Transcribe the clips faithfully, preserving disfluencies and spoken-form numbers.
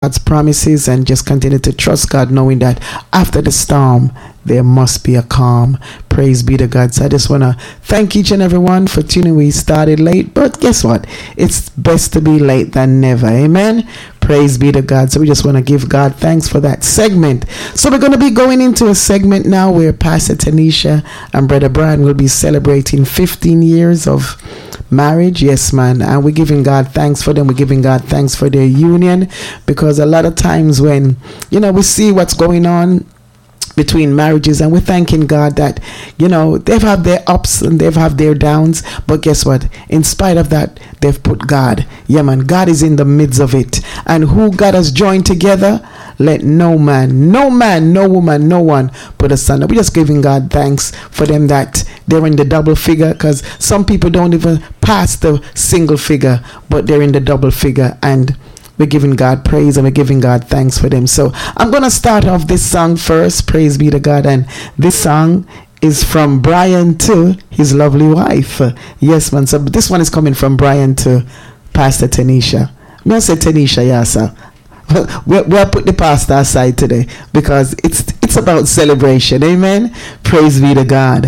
God's promises and just continue to trust God, knowing that after the storm, there must be a calm. Praise be to God. So I just want to thank each and everyone for tuning. We started late, but guess what? It's best to be late than never. Amen. Praise be to God. So we just want to give God thanks for that segment. So we're going to be going into a segment now where Pastor Tanisha and Brother Brian will be celebrating fifteen years of marriage. Yes, man. And we're giving God thanks for them. We're giving God thanks for their union, because a lot of times when, you know, we see what's going on between marriages, and we're thanking God that, you know, they've had their ups and they've had their downs, but guess what? In spite of that, they've put God. Yeah, man, God is in the midst of it. And who God has joined together, let no man, no man, no woman, no one put asunder. We're just giving God thanks for them that they're in the double figure, because some people don't even pass the single figure, but they're in the double figure, and we're giving God praise and we're giving God thanks for them. So I'm going to start off this song first. Praise be to God. And this song is from Brian to his lovely wife. Yes, man. So this one is coming from Brian to Pastor Tanisha. I'm going to say Tanisha, yes, sir. We'll, we'll put the pastor aside today because it's it's about celebration. Amen. Praise be to God.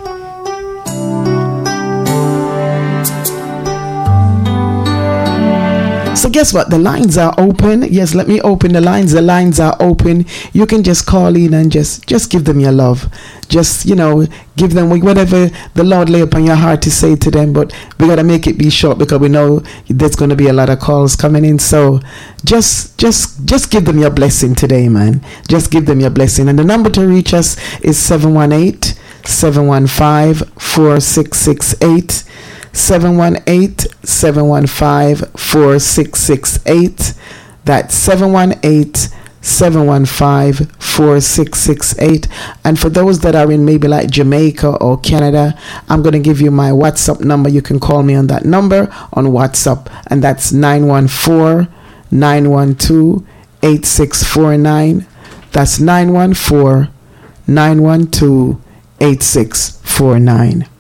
So guess what? The lines are open. Yes, let me open the lines. The lines are open. You can just call in and just just give them your love. Just, you know, give them whatever the Lord lay upon your heart to say to them. But we got to make it be short because we know there's going to be a lot of calls coming in. So just just just give them your blessing today, man. Just give them your blessing. And the number to reach us is seven one eight, seven one five, four six six eight. seven one eight, seven one five, four six six eight. That's seven one eight, seven one five, four six six eight. And for those that are in maybe like Jamaica or Canada, I'm going to give you my WhatsApp number. You can call me on that number on WhatsApp, and that's nine one four, nine one two, eight six four nine. That's nine one four, nine one two, eight six four nine.